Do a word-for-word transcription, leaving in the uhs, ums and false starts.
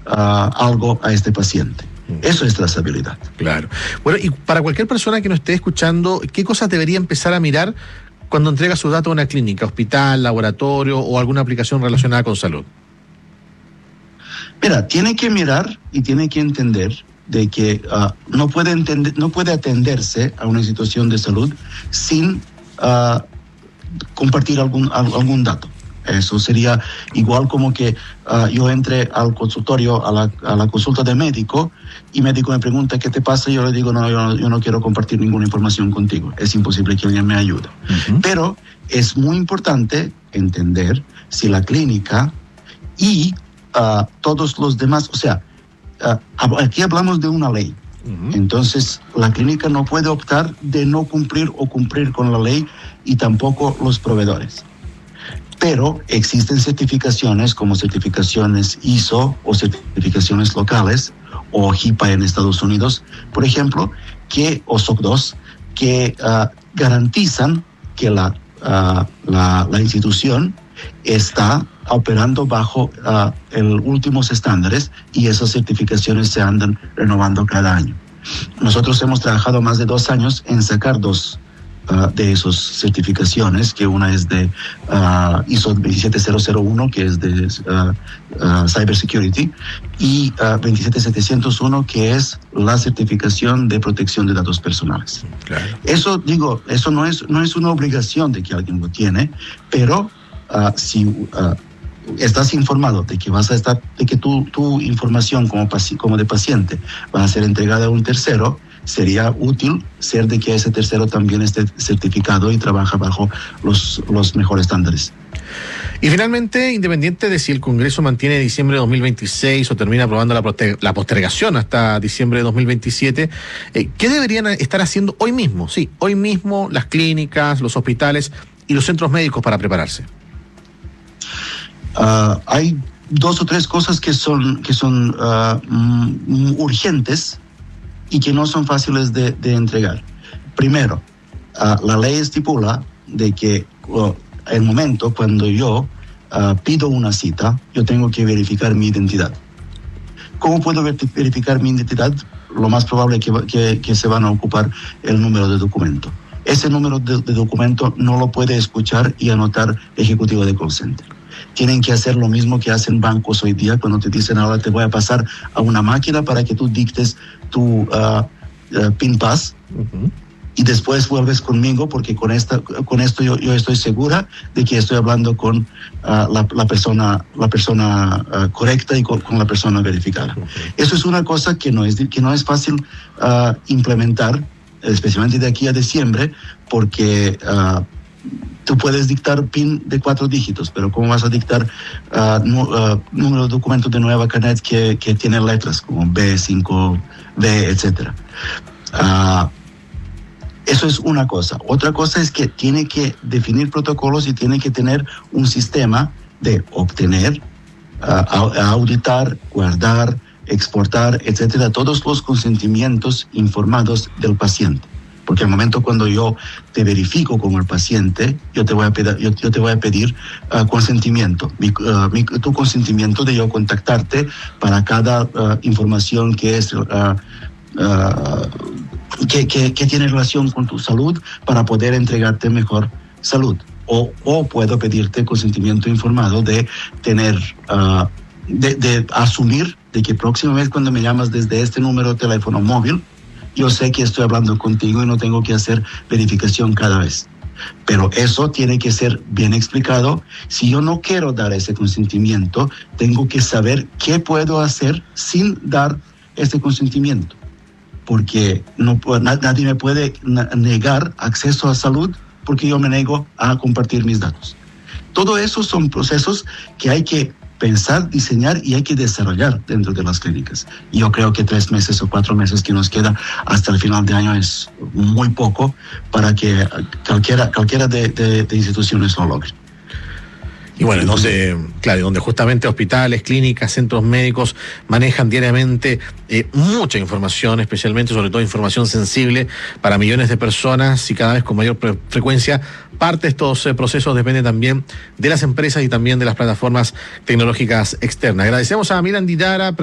uh, algo a este paciente. Eso es trazabilidad. Claro. Bueno, y para cualquier persona que nos esté escuchando, ¿qué cosas debería empezar a mirar cuando entrega sus datos a una clínica, hospital, laboratorio o alguna aplicación relacionada con salud? Mira, tiene que mirar y tiene que entender de que uh, no puede entender, no puede atenderse a una institución de salud sin uh, compartir algún, algún dato. Eso sería igual como que uh, yo entre al consultorio, a la, a la consulta de médico, y médico me pregunta qué te pasa, y yo le digo, no, yo no, yo no quiero compartir ninguna información contigo. Es imposible que alguien me ayude. Uh-huh. Pero es muy importante entender si la clínica y uh, todos los demás, o sea, uh, aquí hablamos de una ley. Uh-huh. Entonces, la clínica no puede optar de no cumplir o cumplir con la ley, y tampoco los proveedores. Pero existen certificaciones como certificaciones I S O o certificaciones locales o HIPAA en Estados Unidos, por ejemplo, que, o S O C dos, que uh, garantizan que la, uh, la, la institución está operando bajo uh, los últimos estándares, y esas certificaciones se andan renovando cada año. Nosotros hemos trabajado más de dos años en sacar dos Uh, de esas certificaciones, que una es de uh, I S O veintisiete mil uno, que es de uh, uh, Cybersecurity, y uh, veintisiete mil setecientos uno, que es la certificación de protección de datos personales. Claro. Eso, digo, eso no es, no es una obligación de que alguien lo tiene, pero uh, si uh, estás informado de que vas a estar, de que tu, tu información como, paci- como de paciente va a ser entregada a un tercero, sería útil ser de que ese tercero también esté certificado y trabaja bajo los, los mejores estándares. Y finalmente, independiente de si el Congreso mantiene diciembre de dos mil veintiséis o termina aprobando la, poster- la postergación hasta diciembre de dos mil veintisiete, eh, ¿qué deberían estar haciendo hoy mismo? Sí, hoy mismo las clínicas, los hospitales y los centros médicos para prepararse. Uh, hay dos o tres cosas que son, que son uh, mm, urgentes y que no son fáciles de, de entregar. Primero, uh, la ley estipula de que uh, el momento cuando yo uh, pido una cita, yo tengo que verificar mi identidad. ¿Cómo puedo ver- verificar mi identidad? Lo más probable es que, que, que se van a ocupar el número de documento. Ese número de, de documento no lo puede escuchar y anotar ejecutivo de call center. Tienen que hacer lo mismo que hacen bancos hoy día, cuando te dicen ahora te voy a pasar a una máquina para que tú dictes tu uh, uh, PIN pass, uh-huh, y después vuelves conmigo, porque con esta con esto yo, yo estoy segura de que estoy hablando con uh, la, la persona la persona uh, correcta y con, con la persona verificada. Uh-huh. Eso es una cosa que no es que no es fácil uh, implementar, especialmente de aquí a diciembre, porque uh, tú puedes dictar PIN de cuatro dígitos, pero ¿cómo vas a dictar uh, nu, uh, número de documento de nueva Canet que, que tiene letras como B, cinco B, etcétera? Uh, eso es una cosa. Otra cosa es que tiene que definir protocolos y tiene que tener un sistema de obtener, uh, auditar, guardar, exportar, etcétera, todos los consentimientos informados del paciente. Porque al momento cuando yo te verifico como el paciente, yo te voy a pedir, yo, yo te voy a pedir uh, consentimiento, mi, uh, mi, tu consentimiento de yo contactarte para cada uh, información que es uh, uh, que, que, que tiene relación con tu salud, para poder entregarte mejor salud. O, o puedo pedirte consentimiento informado de tener, uh, de, de asumir de que próxima vez cuando me llamas desde este número de teléfono móvil, yo sé que estoy hablando contigo y no tengo que hacer verificación cada vez. Pero eso tiene que ser bien explicado. Si yo no quiero dar ese consentimiento, tengo que saber qué puedo hacer sin dar ese consentimiento. Porque no, nadie me puede negar acceso a salud porque yo me nego a compartir mis datos. Todo eso son procesos que hay que pensar, diseñar y hay que desarrollar dentro de las clínicas. Y yo creo que tres meses o cuatro meses que nos queda hasta el final de año es muy poco para que cualquiera, cualquiera de, de, de instituciones lo logre. Y bueno, entonces, claro, donde justamente hospitales, clínicas, centros médicos manejan diariamente eh, mucha información, especialmente, sobre todo información sensible para millones de personas, y cada vez con mayor pre- frecuencia. Parte de estos eh, procesos depende también de las empresas y también de las plataformas tecnológicas externas. Agradecemos a Miran Didara,